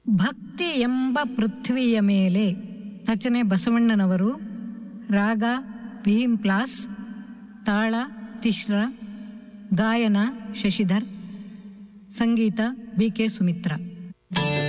ಭಕ್ತಿ ಎಂಬ ಪೃಥ್ವಿಯ ಮೇಲೆ. ರಚನೆ ಬಸವಣ್ಣನವರು. ರಾಗ ಭೀಂಪ್ಲಾಸ್. ತಾಳ ತಿಶ್ರ. ಗಾಯನ ಶಶಿಧರ್. ಸಂಗೀತ ಬಿ ಕೆ ಸುಮಿತ್ರ.